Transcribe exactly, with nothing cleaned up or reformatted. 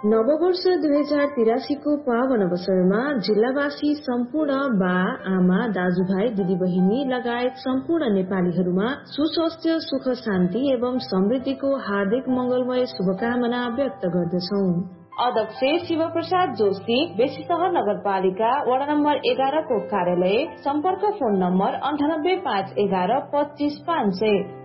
नववर्ष दुई हजार तिरासी को पावन अवसरमा जिल्लावासी सम्पूर्ण बा आमा दाजुभाइ दिदीबहिनी लगायत सम्पूर्ण नेपालीहरूमा सुस्वास्थ्य सुख शान्ति एवं समृद्धिको हार्दिक मंगलमय शुभकामना व्यक्त गर्दछौं। अध्यक्ष शिवप्रसाद जोशी, बेसीसहर नगरपालिका वडा नम्बर एघार को कार्यालय। सम्पर्क फोन नम्बर अन्ठानब्बे पाँच एघार पच्चीस पाँच सय।